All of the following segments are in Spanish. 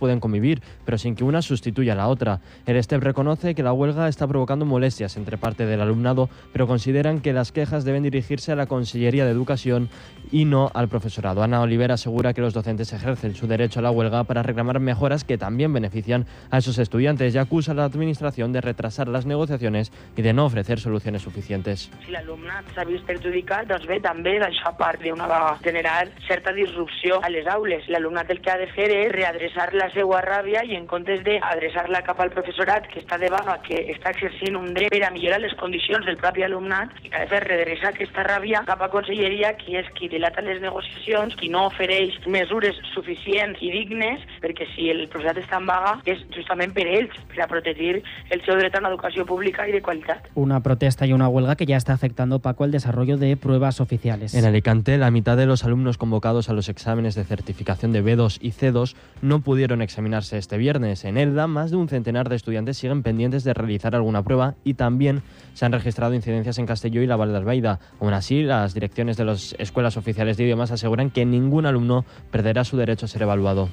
pueden convivir, pero sin que una sustituya a la otra. El STEP reconoce que la huelga está provocando molestias entre parte del alumnado, pero consideran que las quejas deben dirigirse a la Consellería de Educación y no al profesorado. Ana Olivera asegura que los docentes ejercen su derecho a la huelga para reclamar mejoras que también benefician a esos estudiantes y acusa a la Administración de retrasar las negociaciones y de no ofrecer soluciones suficientes. Si l'alumnat s'ha vist perjudicat, doncs bé, també d'això a part d'una vaga, generar certa disrupció a les aules. L'alumnat el que ha de fer és readreçar la seva ràbia i en comptes d'adreçar-la cap al professorat que està de vaga, que està exercint un dret per a millorar les condicions del propi alumnat, i que ha de fer redreçar aquesta ràbia cap a Conselleria, qui és qui dilata les negociacions, qui no ofereix mesures suficients i dignes, perquè si el professorat està en vaga és justament per ells, per a protegir el seu dret a una educació pública y de calidad. Una protesta y una huelga que ya está afectando, Paco, el desarrollo de pruebas oficiales. En Alicante, la mitad de los alumnos convocados a los exámenes de certificación de B2 y C2 no pudieron examinarse este viernes. En Elda, más de un centenar de estudiantes siguen pendientes de realizar alguna prueba y también se han registrado incidencias en Castelló y la Val d'Albaida. Aún así, las direcciones de las escuelas oficiales de idiomas aseguran que ningún alumno perderá su derecho a ser evaluado.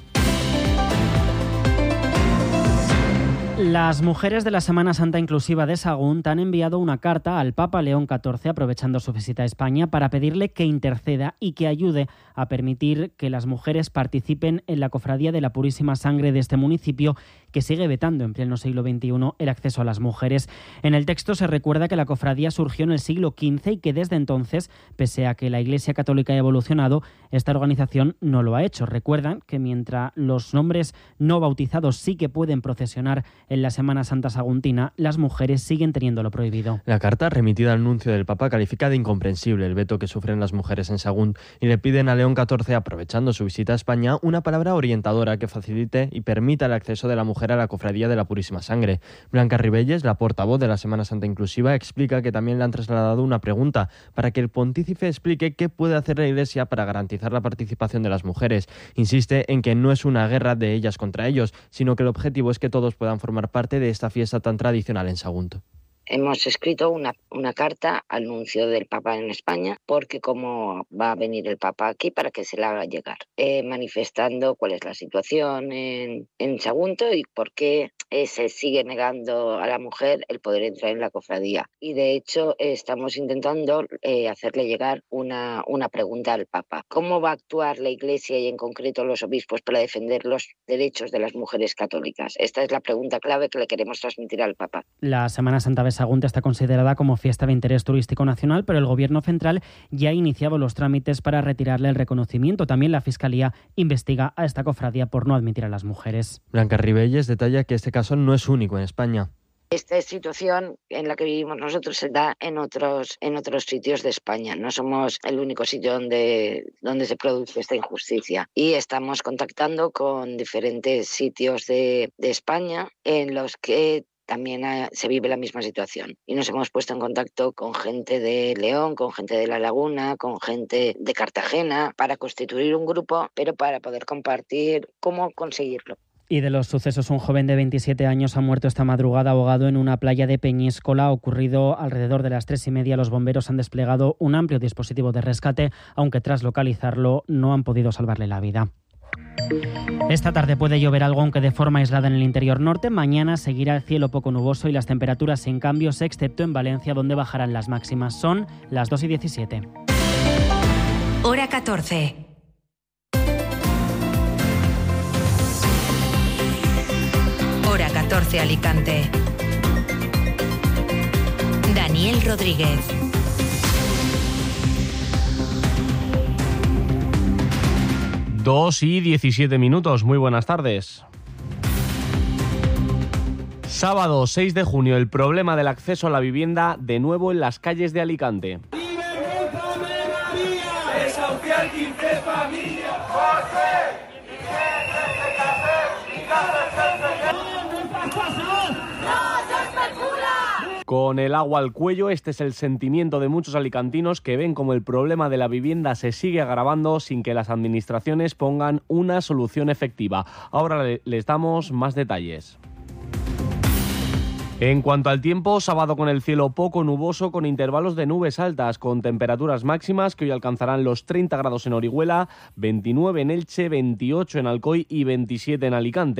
Las mujeres de la Semana Santa Inclusiva de Sagunt han enviado una carta al Papa León XIV, aprovechando su visita a España, para pedirle que interceda y que ayude a permitir que las mujeres participen en la Cofradía de la Purísima Sangre de este municipio, que sigue vetando en pleno siglo XXI el acceso a las mujeres. En el texto se recuerda que la cofradía surgió en el siglo XV y que desde entonces, pese a que la Iglesia Católica ha evolucionado, esta organización no lo ha hecho. Recuerdan que mientras los hombres no bautizados sí que pueden procesionar en la Semana Santa saguntina, las mujeres siguen teniéndolo prohibido. La carta remitida al nuncio del Papa califica de incomprensible el veto que sufren las mujeres en Sagunt y le piden a León XIV, aprovechando su visita a España, una palabra orientadora que facilite y permita el acceso de la mujer a la Cofradía de la Purísima Sangre. Blanca Ribelles, la portavoz de la Semana Santa Inclusiva, explica que también le han trasladado una pregunta para que el pontífice explique qué puede hacer la Iglesia para garantizar la participación de las mujeres. Insiste en que no es una guerra de ellas contra ellos, sino que el objetivo es que todos puedan formar parte de esta fiesta tan tradicional en Sagunt. Hemos escrito una carta al nuncio del Papa en España, porque como va a venir el Papa aquí, para que se la haga llegar, manifestando cuál es la situación en Sagunt y por qué se sigue negando a la mujer el poder entrar en la cofradía. Y de hecho estamos intentando hacerle llegar una pregunta al Papa. ¿Cómo va a actuar la Iglesia y en concreto los obispos para defender los derechos de las mujeres católicas? Esta es la pregunta clave que le queremos transmitir al Papa. La Semana Santa de Sagunt está considerada como fiesta de interés turístico nacional, pero el Gobierno central ya ha iniciado los trámites para retirarle el reconocimiento. También la Fiscalía investiga a esta cofradía por no admitir a las mujeres. Blanca Ribelles detalla que este caso no es único en España. Esta situación en la que vivimos nosotros se da en otros sitios de España. No somos el único sitio donde se produce esta injusticia. Y estamos contactando con diferentes sitios de España en los que también se vive la misma situación. Y nos hemos puesto en contacto con gente de León, con gente de La Laguna, con gente de Cartagena, para constituir un grupo, pero para poder compartir cómo conseguirlo. Y de los sucesos, un joven de 27 años ha muerto esta madrugada ahogado en una playa de Peñíscola. Ocurrido alrededor de las 3:30, los bomberos han desplegado un amplio dispositivo de rescate, aunque tras localizarlo no han podido salvarle la vida. Esta tarde puede llover algo, aunque de forma aislada en el interior norte. Mañana seguirá el cielo poco nuboso y las temperaturas sin cambios, excepto en Valencia, donde bajarán las máximas. Son las 2:17. Hora 14. Hora 14, Alicante. Daniel Rodríguez. Dos y 17 minutos. Muy buenas tardes. Sábado 6 de junio, el problema del acceso a la vivienda de nuevo en las calles de Alicante. Con el agua al cuello, este es el sentimiento de muchos alicantinos que ven como el problema de la vivienda se sigue agravando sin que las administraciones pongan una solución efectiva. Ahora les damos más detalles. En cuanto al tiempo, sábado con el cielo poco nuboso, con intervalos de nubes altas, con temperaturas máximas que hoy alcanzarán los 30 grados en Orihuela, 29 en Elche, 28 en Alcoy y 27 en Alicante.